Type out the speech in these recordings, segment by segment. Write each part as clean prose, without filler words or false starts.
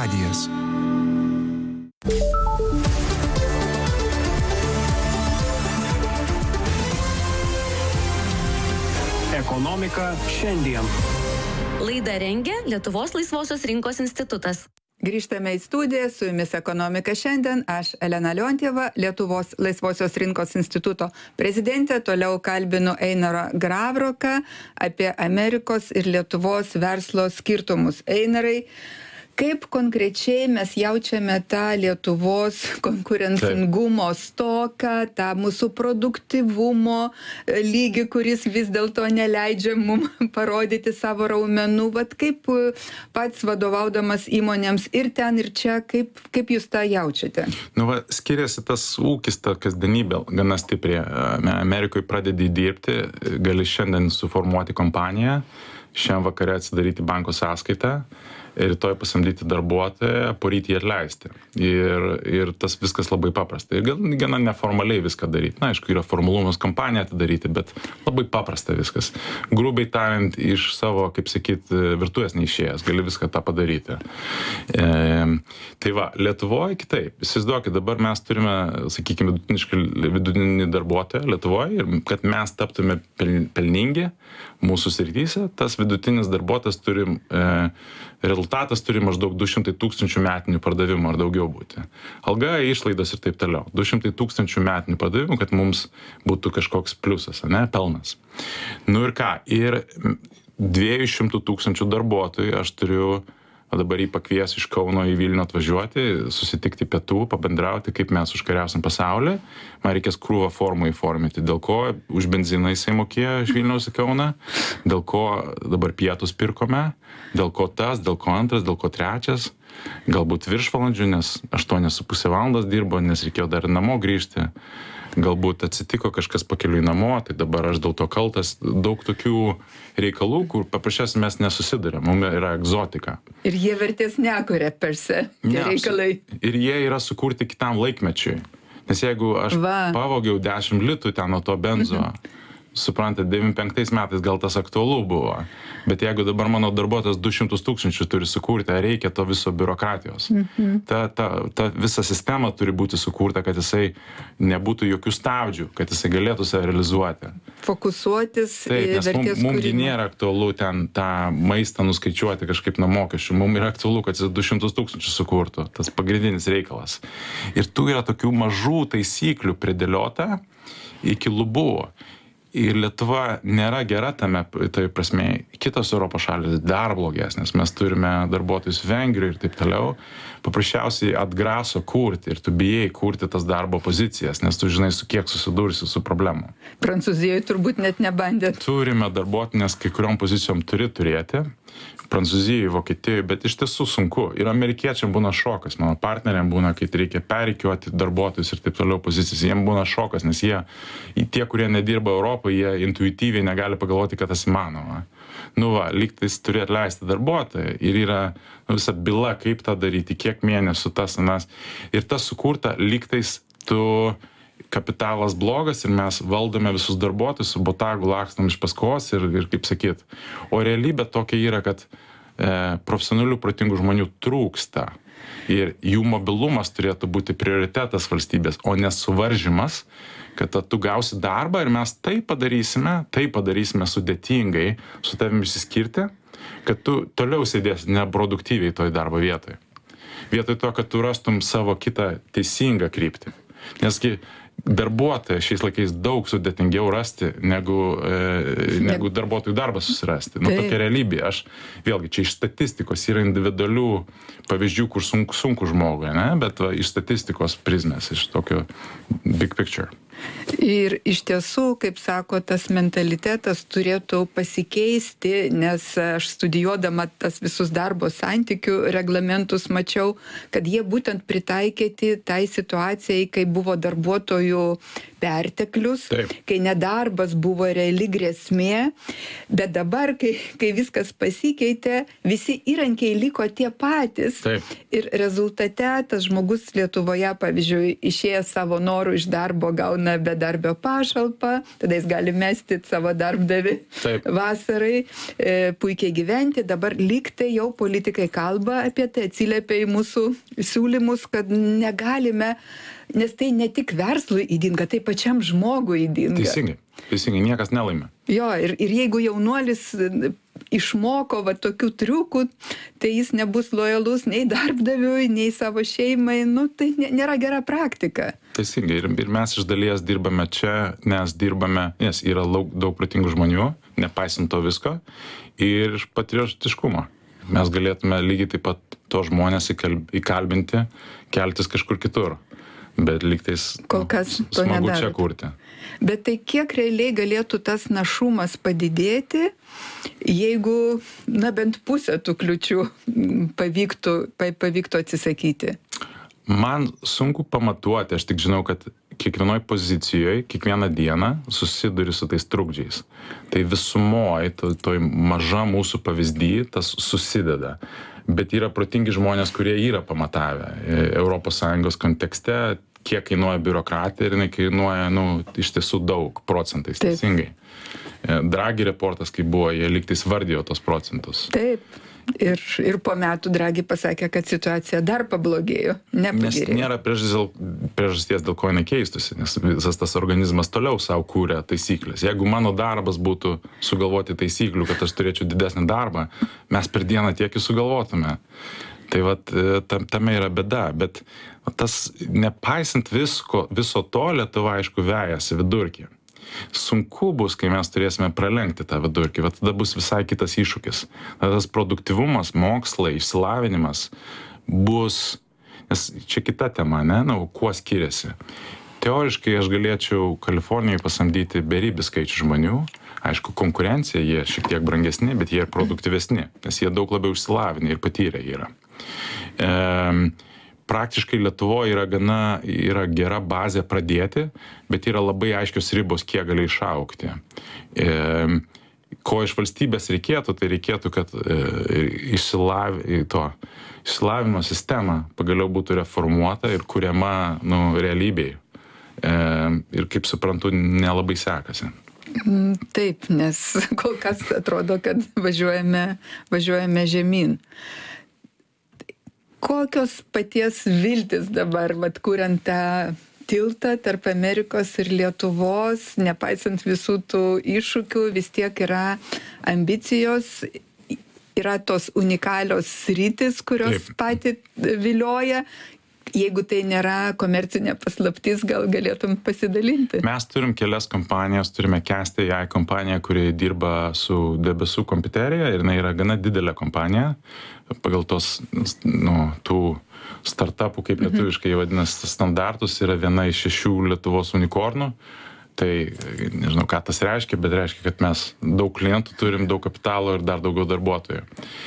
radijas. Ekonomika šiandien. Laidą rengia Lietuvos laisvosios rinkos institutas. Grįžtame į studiją, su jumis Ekonomika šiandien. Aš Elena Leontjeva, Lietuvos laisvosios rinkos instituto prezidentė. Toliau kalbinu Einarą Gravroką apie Amerikos ir Lietuvos verslo skirtumus. Einarai, kaip konkrečiai mes jaučiame tą Lietuvos konkurencingumo stoką, tą mūsų produktyvumo lygį, kuris vis dėlto neleidžia mums parodyti savo raumenų? Vat kaip pats vadovaudamas įmonėms ir ten, ir čia, kaip jūs tą jaučiate? Skiriasi tas ūkis, ta kasdienybė gana stipriai. Amerikoje pradedi dirbti, gali šiandien suformuoti kompaniją, šiandien vakare atsidaryti banko sąskaitą, ir rytoj pasamdyti darbuotoją, poryt jį atleisti. Ir tas viskas labai paprasta. Ir gana neformaliai viską daryti. Na, aišku, yra formalumas kompaniją atidaryti, bet labai paprasta viskas. Grubiai tariant, iš savo, kaip sakyt, virtuvės neišėjęs, gali viską tą padaryti. Tai va, Lietuvoje kitaip. Įsivaizduokit, dabar mes turime, sakykime, vidutinį darbuotoją Lietuvoje, ir kad mes taptume pelningi mūsų srityse, tas vidutinis darbuotojas rezultatas turi maždaug 200 tūkstančių metinių pardavimų ar daugiau būti. Alga, išlaidos ir taip toliau. 200 tūkstančių metinių pardavimų, kad mums būtų kažkoks pliusas, ne, pelnas. Nu ir ką, ir 200 tūkstančių darbuotojų aš turiu, o dabar jį pakviesiu iš Kauno į Vilnių atvažiuoti, susitikti pietų, pabendrauti, kaip mes užkariausim pasaulį. Man reikės krūvą formų įforminti, dėl ko už benziną jisai mokėjo iš Vilniaus į Kauną, dėl ko dabar pietus pirkome, dėl ko tas, dėl ko antras, dėl ko trečias, galbūt viršvalandžių, nes 8,5 valandos dirbo, nes reikėjo dar namo grįžti. Galbūt atsitiko kažkas pakeliui namo, tai dabar aš dėl to kaltas. Daug tokių reikalų, kur paprasčiausiai mes nesusidurėm, mums yra egzotika. Ir jie vertės nekuria per se, tie reikalai. Ir jie yra sukurti kitam laikmečiui. Nes jeigu aš pavogiau 10 litų ten nuo to benzo, suprantate, 95 metais gal tas aktualu buvo, bet jeigu dabar mano darbuotojas 200 tūkstančių turi sukurti, reikia to viso biurokratijos. Ta visa sistema turi būti sukurta, kad jisai nebūtų jokių stabdžių, kad jisai galėtų save realizuoti. Fokusuotis į vertės kūrimą. Mums nėra aktualu ten tą maistą nuskaičiuoti kažkaip nuo mokesčių. Mums yra aktualu, kad jis 200 tūkstančių sukurtų. Tas pagrindinis reikalas. Ir tų yra tokių mažų taisyklių pridėliota iki lubų. Ir Lietuva nėra gera tame, tai prasme, kitos Europos šalys dar blogesnės. Mes turime darbuotojus Vengrijoje ir taip toliau. Paprasčiausiai atgraso kurti ir tu bijai kurti tas darbo pozicijas, nes tu žinai, su kiek susidursi su problemu. Prancūzijoje turbūt net nebandėt. Turime darbuotojų, nes kai kuriom pozicijom turi turėti. Prancūzijoje, Vokietijoje, bet iš tiesų sunku. Ir amerikiečiam būna šokas, mano partneriam būna, kai reikia perikiuoti darbuotojus ir taip toliau pozicijas. Jiem būna šokas, nes tie, kurie nedirba Europoje, jie intuityviai negali pagalvoti, kad tas įmanoma. Lygtais turi atleisti darbuotoją ir yra visa byla, kaip tą daryti, kiek mėnesių tas anas. Ir tas sukurta lygtais kapitalas blogas ir mes valdome visus darbuotojus, su botagu lakstam iš paskos ir kaip sakyt. O realybė tokia yra, kad profesionalių protingų žmonių trūksta ir jų mobilumas turėtų būti prioritetas valstybės, o nesuvaržymas, kad tu gausi darbą ir mes tai padarysime sudėtingai su tavimi išsiskirti, kad tu toliau sėdėsi neproduktyviai toj darbo vietoje. Vietoj to, kad tu rastum savo kitą teisingą kryptį. Nesgi darbuotoją šiais laikais daug sudėtingiau rasti, negu darbuotojų darbą susirasti. Tokia realybė. Vėlgi, čia iš statistikos yra individualių pavyzdžių, kur sunku žmogui, bet iš statistikos prizmės, iš tokio big picture. Ir iš tiesų, kaip sako, tas mentalitetas turėtų pasikeisti, nes aš studijuodama tas visus darbo santykių reglamentus mačiau, kad jie būtent pritaikyti tai situacijai, kai buvo darbuotojų perteklius, kai nedarbas buvo reali grėsmė, bet dabar, kai viskas pasikeitė, visi įrankiai liko tie patys. Ir rezultate tas žmogus Lietuvoje, pavyzdžiui, išėjęs savo norų iš darbo gauna gauna bedarbio pašalpą, tada jis gali mesti savo darbdavį Taip. vasarai, puikiai gyventi. Dabar lygtai jau politikai kalba apie tai, atsiliepia į mūsų siūlymus, kad negalime, nes tai ne tik verslui ydinga, tai pačiam žmogui ydinga. Teisingai, niekas nelaimė. Jo, ir jeigu jaunuolis išmoko va tokių triukų, tai jis nebus lojalus nei darbdaviui, nei savo šeimai, nu, tai nėra gera praktika. Teisingai, ir mes iš dalies dirbame čia, nes yra daug protingų žmonių, nepaisant to visko, ir iš patriotiškumo. Mes galėtume lygiai taip pat to žmonės įkalbinti, keltis kažkur kitur. Bet lygtais kol kas to smagu nedarot. čia kurti. Bet tai kiek realiai galėtų tas našumas padidėti, jeigu, bent pusę tų kliučių pavyktų atsisakyti? Man sunku pamatuoti, aš tik žinau, kad kiekvienoj pozicijoje, kiekvieną dieną susiduri su tais trukdžiais. Tai visumoje, toj maža mūsų pavyzdį, tas susideda. Bet yra protingi žmonės, kurie yra pamatavę ES kontekste, kiek kainuoja biurokratija ir jinai kainuoja, iš tiesų daug procentais, teisingai. Draghi reportas, kai buvo, jie lygtais vardijo tos procentus. Taip. Ir po metų Draghi pasakė, kad situacija dar pablogėjo, nepagerėjo. Nes nėra priežasties, dėl ko jinai keistusi, nes visas tas organizmas toliau savo kūrė taisyklės. Jeigu mano darbas būtų sugalvoti taisyklių, kad aš turėčiau didesnį darbą, mes per dieną tiek jų sugalvotume. Tai vat, tame yra bėda, bet tas nepaisant viso to Lietuva, aišku, vejasi vidurkį. Sunku bus, kai mes turėsime pralenkti tą vidurkį, bet tada bus visai kitas iššūkis. Tas produktyvumas, mokslai, išsilavinimas bus, nes čia kita tema, kuo skiriasi. Teoriškai aš galėčiau Kalifornijoje pasamdyti beribį skaičių žmonių, aišku, konkurencija, jie šiek tiek brangesni, bet jie ir produktyvesni, nes jie daug labiau išsilavinę ir patyrę yra. Praktiškai Lietuvoje yra gera bazė pradėti, bet yra labai aiškios ribos, kiek gali išaugti. Ko iš valstybės reikėtų, tai reikėtų, kad išsilavinimo sistema pagaliau būtų reformuota ir kuriama realybėje. Ir kaip suprantu, nelabai sekasi. Taip, nes kol kas atrodo, kad važiuojame žemyn. Kokios paties viltis dabar, kuriant tą tiltą tarp Amerikos ir Lietuvos, nepaisant visų tų iššūkių, vis tiek yra ambicijos, yra tos unikalios sritis, kurios patį vilioja. Jeigu tai nėra komercinė paslaptis, gal galėtum pasidalinti? Mes turim kelias kompanijas, turime Cast AI kompaniją, kuri dirba su debesų kompiuterija ir jinai yra gana didelė kompanija. Pagal tos, tų startupų, kaip lietuviškai vadinasi, standartus, yra viena iš 6 Lietuvos unikornų. Tai nežinau, ką tas reiškia, bet reiškia, kad mes daug klientų turim, daug kapitalo ir dar daugiau darbuotojų.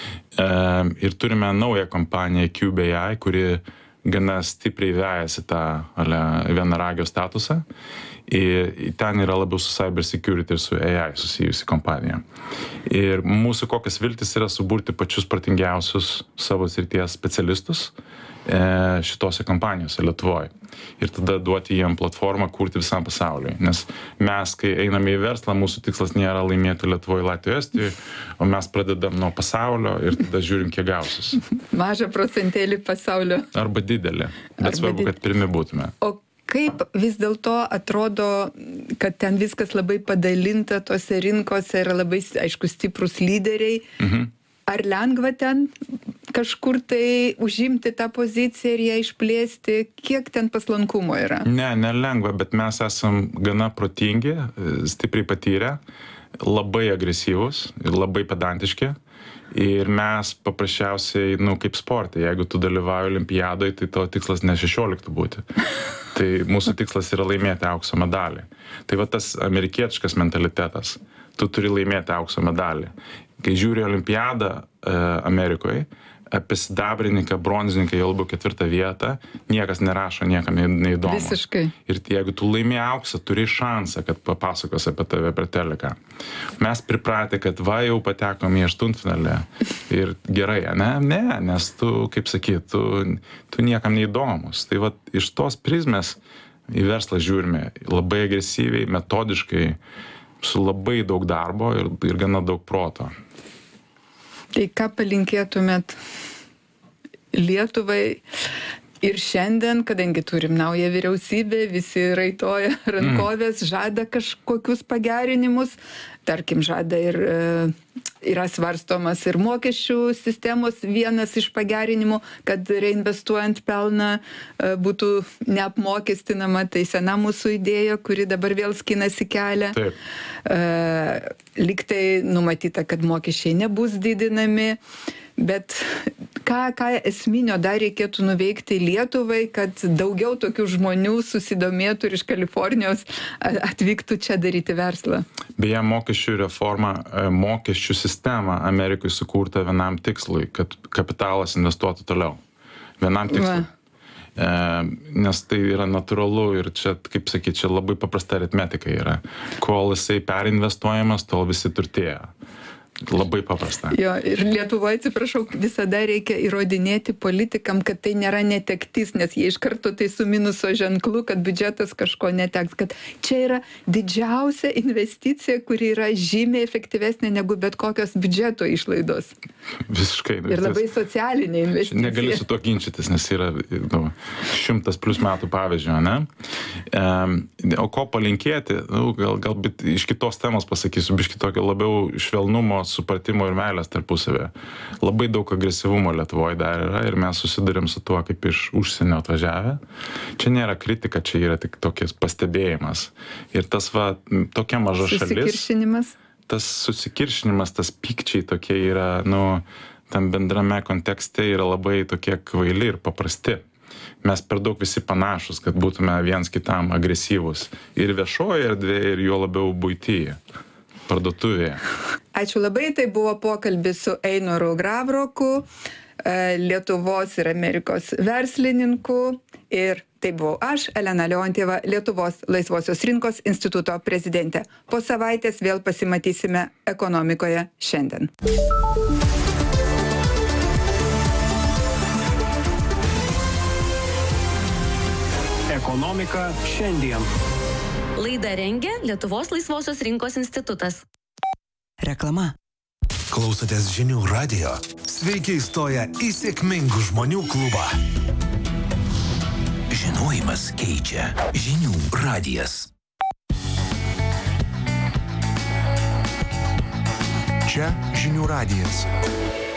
Ir turime naują kompaniją Cube AI, kuri gana stipriai vejasi tą vienaragio statusą. Ir ten yra labiau su cyber security ir su AI susijusi kompanija. Ir mūsų kokias viltis yra suburti pačius protingiausius savo srities specialistus šitose kompanijose Lietuvoje. Ir tada duoti jiem platformą kurti visam pasauliui. Nes mes, kai einame į verslą, mūsų tikslas nėra laimėti Lietuvoje, Latvijoje, Estijoje, o mes pradedam nuo pasaulio ir tada žiūrim, kiek gausis. Mažą procentėlį pasaulio. Arba didelį, bet svarbu, kad pirmi būtume. O kaip vis dėlto atrodo, kad ten viskas labai padalinta, tose rinkose yra labai, aišku, stiprus lyderiai. Ar lengva ten kažkur tai užimti tą poziciją ir ją išplėsti? Kiek ten paslankumo yra? Ne, nelengva, bet mes esam gana protingi, stipriai patyrę, labai agresyvūs ir labai pedantiški. Ir mes paprasčiausiai, kaip sportai, jeigu tu dalyvauji olimpiadoje, tai tavo tikslas ne 16 būti. Tai mūsų tikslas yra laimėti aukso medalį. Tai va tas amerikietiškas mentalitetas. Tu turi laimėti aukso medalį. Kai žiūri olimpiadą Amerikoje, apie sidabrininką, bronzininką, jau labiau 4 vietą, niekas nerašo, niekam neįdomu. Visiškai. Ir jeigu tu laimė auksą, turi šansą, kad papasakos apie tave per teleką. Mes pripratę, kad jau patekom į aštuntfinalį ir gerai, ne, nes tu, kaip sakyt, tu niekam neįdomus. Tai va iš tos prizmės Į verslą žiūrime labai agresyviai, metodiškai, su labai daug darbo ir gana daug proto. Tai ką palinkėtumėt Lietuvai ir šiandien, kadangi turim naują vyriausybę, visi raitoja rankovės, žada kažkokius pagerinimus, tarkim, žada ir yra svarstomas ir mokesčių sistemos vienas iš pagerinimų, kad reinvestuojant pelną būtų neapmokestinama, tai sena mūsų idėja, kuri dabar vėl skinasi kelią. Lyg tai numatyta, kad mokesčiai nebus didinami, bet ką esminio dar reikėtų nuveikti Lietuvai, kad daugiau tokių žmonių susidomėtų ir iš Kalifornijos atvyktų čia daryti verslą? Beje, mokesčių reforma, mokesčių sistema Amerikai sukurta vienam tikslui, kad kapitalas investuotų toliau. Vienam tikslui. Nes tai yra natūralu ir čia, kaip sakyti, čia labai paprasta aritmetika yra. Kol jisai perinvestuojamas, tol visi turtėja. Labai paprasta. Jo, ir Lietuvoje, atsiprašau, visada reikia įrodinėti politikam, kad tai nėra netektis, nes jie iš karto tai su minuso ženklu, kad biudžetas kažko neteks, kad čia yra didžiausia investicija, kuri yra žymiai efektyvesnė negu bet kokios biudžeto išlaidos. Visiškai. Ir labai socialinė investicija. Negaliu su to ginčytis, nes yra 100+ metų pavyzdžio, ne? O ko palinkėti, galbūt iš kitos temos pasakysiu, biškį tokio labiau švelnumo, supratimo ir meilės tarpusavėje. Labai daug agresyvumo Lietuvoje dar yra ir mes susidurėm su tuo, kaip iš užsienio atvažiavę. Čia nėra kritika, čia yra tik tokias pastebėjimas. Ir tas tokia maža šalis. Susikiršinimas. Tas susikiršinimas, tas pykčiai tokie yra, tam bendrame kontekste yra labai tokie kvaili ir paprasti. Mes per daug visi panašus, kad būtume viens kitam agresyvus. Ir viešoje erdvėje, ir juo labiau buityje, parduotuvėje. Ačiū labai, tai buvo pokalbis su Einoru Gravroku, Lietuvos ir Amerikos verslininku. Ir tai buvau aš, Elena Leontjeva, Lietuvos laisvosios rinkos instituto prezidentė. Po savaitės vėl pasimatysime ekonomikoje šiandien. Ekonomika šiandien. Laidą rengė Lietuvos laisvosios rinkos institutas. Reklama. Klausotės Žinių radijo. Sveiki įstoję į sėkmingų žmonių klubą. Žinojimas keičia. Žinių radijas. Čia Žinių radijas.